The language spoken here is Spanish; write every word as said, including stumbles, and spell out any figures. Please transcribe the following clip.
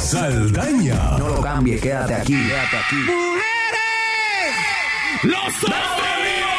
Saldaña. No lo cambies, quédate aquí. Quédate aquí. ¡Mujeres! ¡Los atrevidos!